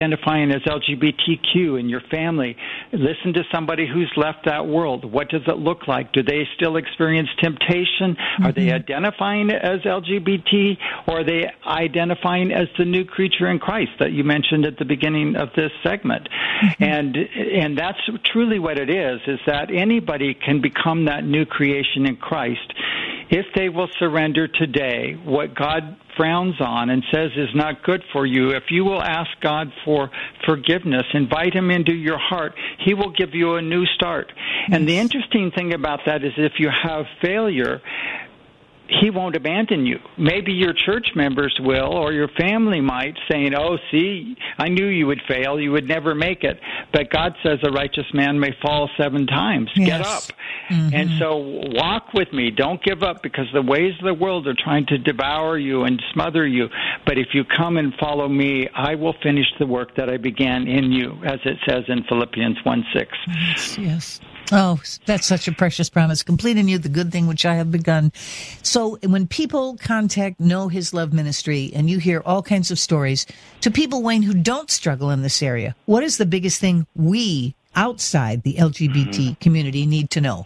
identifying as LGBTQ in your family, listen to somebody who's left that world. What does it look like? Do they still experience temptation? Are they identifying as LGBT, or are they identifying as the new creature in Christ that you mentioned at the beginning of this segment? And that's truly what it is that anybody can become that new creation in Christ if they will surrender today what God frowns on and says is not good for you. If you will ask God for forgiveness, invite him into your heart, he will give you a new start. And the interesting thing about that is if you have failure, he won't abandon you. Maybe your church members will, or your family might, saying, oh, see, I knew you would fail. You would never make it. But God says a righteous man may fall 7 times. Yes. Get up. And so walk with me. Don't give up, because the ways of the world are trying to devour you and smother you. But if you come and follow me, I will finish the work that I began in you, as it says in Philippians 1:6. Yes. Oh, that's such a precious promise. Complete in you the good thing which I have begun. So when people contact Know His Love Ministry, and you hear all kinds of stories, to people, Wayne, who don't struggle in this area, what is the biggest thing we outside the LGBT community need to know?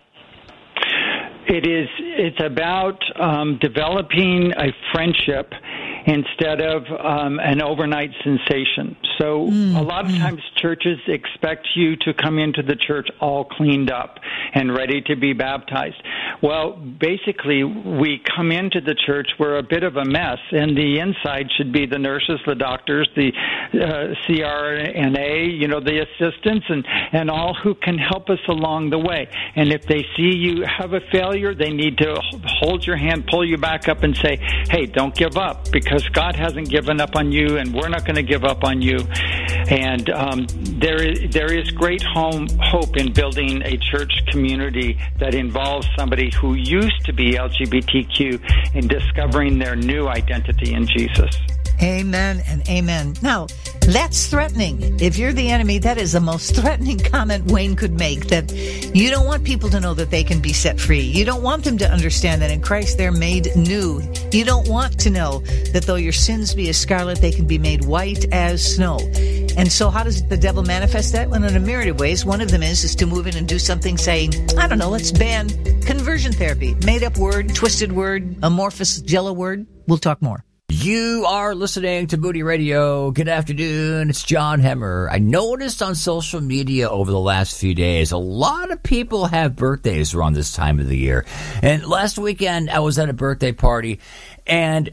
It's about developing a friendship instead of an overnight sensation. So a lot of times churches expect you to come into the church all cleaned up and ready to be baptized. Well, basically, we come into the church, we're a bit of a mess, and the inside should be the nurses, the doctors, the CRNA, the assistants, and all who can help us along the way. And if they see you have a failure, they need to hold your hand, pull you back up, and say, hey, don't give up, because God hasn't given up on you, and we're not going to give up on you. And there is great hope in building a church community that involves somebody who used to be LGBTQ in discovering their new identity in Jesus. Amen and amen. Now, that's threatening. If you're the enemy, that is the most threatening comment Wayne could make, that you don't want people to know that they can be set free. You don't want them to understand that in Christ they're made new. You don't want to know that though your sins be as scarlet, they can be made white as snow. And so how does the devil manifest that? Well, in a myriad of ways. One of them is to move in and do something saying, I don't know, let's ban conversion therapy. Made up word, twisted word, amorphous jello word. We'll talk more. You are listening to Moody Radio. Good afternoon. It's John Hemmer. I noticed on social media over the last few days, a lot of people have birthdays around this time of the year. And last weekend, I was at a birthday party, and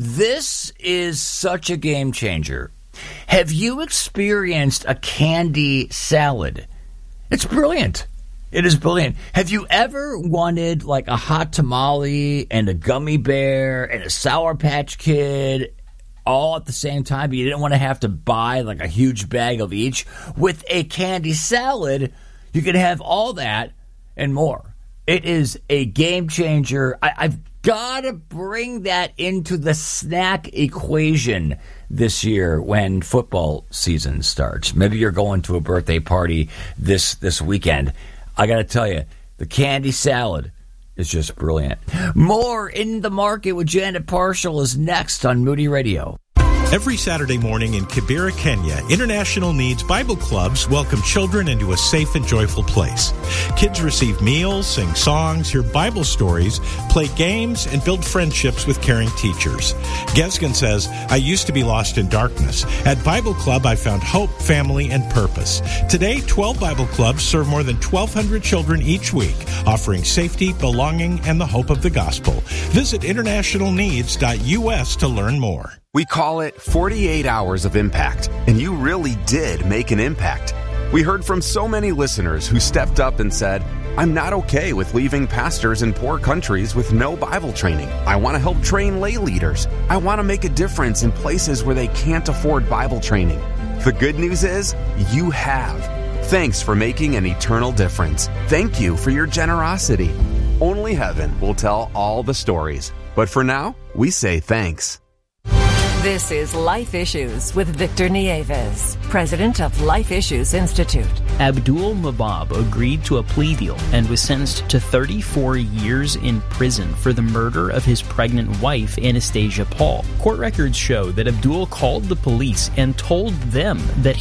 this is such a game changer. Have you experienced a candy salad? It's brilliant. It is brilliant. Have you ever wanted like a hot tamale and a gummy bear and a Sour Patch Kid all at the same time, but you didn't want to have to buy like a huge bag of each? With a candy salad, you can have all that and more. It is a game changer. I've got to bring that into the snack equation this year when football season starts. Maybe you're going to a birthday party this weekend. I got to tell you, the candy salad is just brilliant. More In the Market with Janet Parshall is next on Moody Radio. Every Saturday morning in Kibera, Kenya, International Needs Bible Clubs welcome children into a safe and joyful place. Kids receive meals, sing songs, hear Bible stories, play games, and build friendships with caring teachers. Gesgen says, I used to be lost in darkness. At Bible Club, I found hope, family, and purpose. Today, 12 Bible Clubs serve more than 1,200 children each week, offering safety, belonging, and the hope of the gospel. Visit internationalneeds.us to learn more. We call it 48 Hours of Impact, and you really did make an impact. We heard from so many listeners who stepped up and said, I'm not okay with leaving pastors in poor countries with no Bible training. I want to help train lay leaders. I want to make a difference in places where they can't afford Bible training. The good news is, you have. Thanks for making an eternal difference. Thank you for your generosity. Only heaven will tell all the stories. But for now, we say thanks. This is Life Issues with Victor Nieves, president of Life Issues Institute. Abdul Mabab agreed to a plea deal and was sentenced to 34 years in prison for the murder of his pregnant wife, Anastasia Paul. Court records show that Abdul called the police and told them that